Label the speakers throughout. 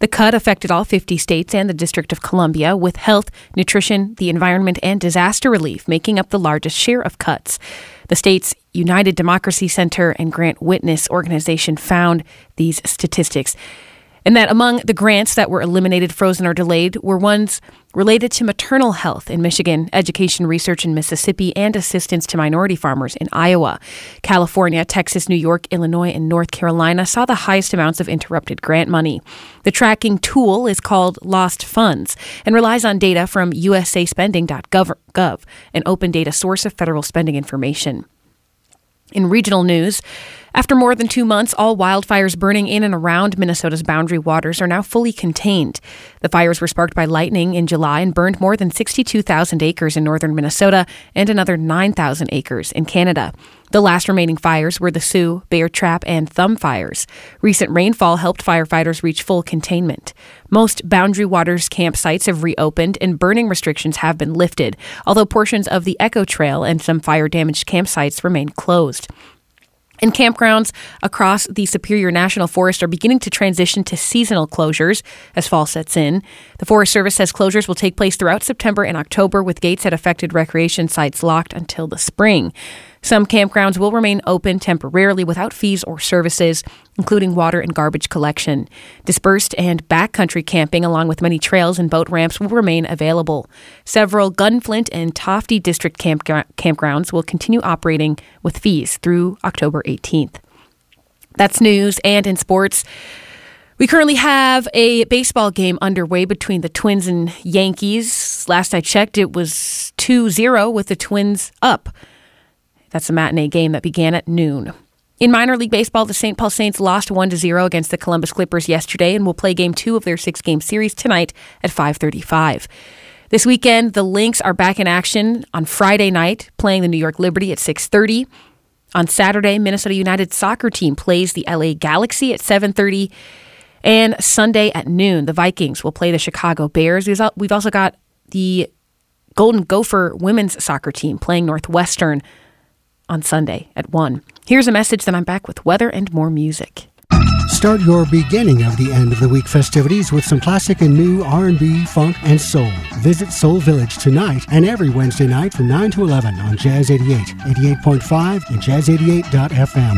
Speaker 1: The cut affected all 50 states and the District of Columbia, with health, nutrition, the environment, and disaster relief making up the largest share of cuts. The state's United Democracy Center and Grant Witness organization found these statistics, and that among the grants that were eliminated, frozen, or delayed were ones related to maternal health in Michigan, education research in Mississippi, and assistance to minority farmers in Iowa. California, Texas, New York, Illinois, and North Carolina saw the highest amounts of interrupted grant money. The tracking tool is called Lost Funds and relies on data from usaspending.gov, an open data source of federal spending information. In regional news, after more than 2 months, all wildfires burning in and around Minnesota's boundary waters are now fully contained. The fires were sparked by lightning in July and burned more than 62,000 acres in northern Minnesota and another 9,000 acres in Canada. The last remaining fires were the Sioux, Bear Trap, and Thumb fires. Recent rainfall helped firefighters reach full containment. Most boundary waters campsites have reopened and burning restrictions have been lifted, although portions of the Echo Trail and some fire-damaged campsites remain closed. And campgrounds across the Superior National Forest are beginning to transition to seasonal closures as fall sets in. The Forest Service says closures will take place throughout September and October, with gates at affected recreation sites locked until the spring. Some campgrounds will remain open temporarily without fees or services, including water and garbage collection. Dispersed and backcountry camping, along with many trails and boat ramps, will remain available. Several Gunflint and Tofty District campgrounds will continue operating with fees through October 18th. That's news. And in sports, we currently have a baseball game underway between the Twins and Yankees. Last I checked, it was 2-0 with the Twins up. That's a matinee game that began at noon. In minor league baseball, the St. Paul Saints lost 1-0 against the Columbus Clippers yesterday and will play Game 2 of their 6-game series tonight at 5:35. This weekend, the Lynx are back in action on Friday night, playing the New York Liberty at 6:30. On Saturday, Minnesota United soccer team plays the LA Galaxy at 7:30. And Sunday at noon, the Vikings will play the Chicago Bears. We've also got the Golden Gopher women's soccer team playing Northwestern on Sunday at 1. Here's a message, then I'm back with weather and more music.
Speaker 2: Start your beginning of the end of the week festivities with some classic and new R&B, funk, and soul. Visit Soul Village tonight and every Wednesday night from 9 to 11 on Jazz 88, 88.5, and jazz88.fm.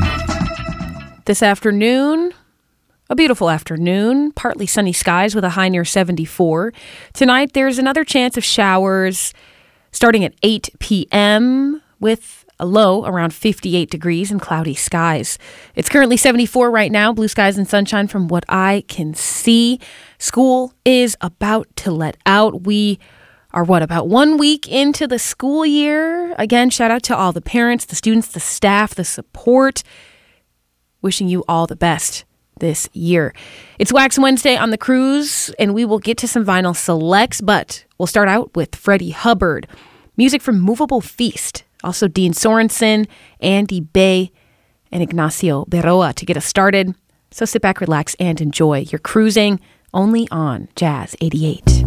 Speaker 1: This afternoon, a beautiful afternoon, partly sunny skies with a high near 74. Tonight, there's another chance of showers starting at 8 p.m. with a low around 58 degrees and cloudy skies. It's currently 74 right now, blue skies and sunshine from what I can see. School is about to let out. We are, about 1 week into the school year? Again, shout out to all the parents, the students, the staff, the support. Wishing you all the best this year. It's Wax Wednesday on the cruise, and we will get to some vinyl selects, but we'll start out with Freddie Hubbard. Music from Movable Feast. Also Dean Sorensen, Andy Bay, and Ignacio Berroa to get us started. So sit back, relax, and enjoy. You're cruising only on Jazz 88.